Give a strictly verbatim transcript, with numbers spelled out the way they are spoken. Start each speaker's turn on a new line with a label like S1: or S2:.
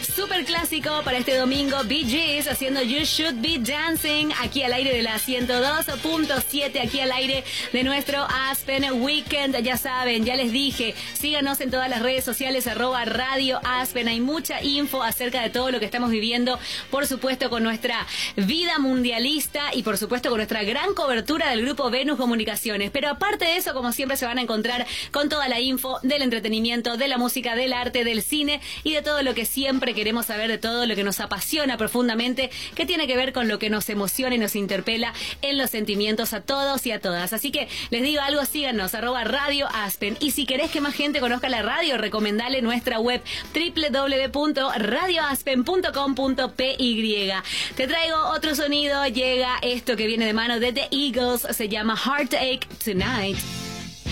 S1: súper clásico para este domingo. Bee Gees haciendo You Should Be Dancing aquí al aire de la ciento dos punto siete, aquí al aire de nuestro Aspen Weekend. Ya saben, ya les dije, síganos en todas las redes sociales, arroba Radio Aspen. Hay mucha info acerca de todo lo que estamos viviendo, por supuesto con nuestra vida mundialista y por supuesto con nuestra gran cobertura del grupo Venus Comunicaciones. Pero aparte de eso, como siempre, se van a encontrar con toda la info del entretenimiento, de la música, del arte, del cine y de todo lo que siempre queremos saber, de todo lo que nos apasiona profundamente, que tiene que ver con lo que nos emociona y nos interpela en los sentimientos a todos y a todas. Así que les digo algo, síganos, arroba Radio Aspen. Y si querés que más gente conozca la radio, recomendale nuestra web doble u doble u doble u punto radio aspen punto com punto p y. Te traigo otro sonido, llega esto que viene de mano de The Eagles, se llama Heartache Tonight.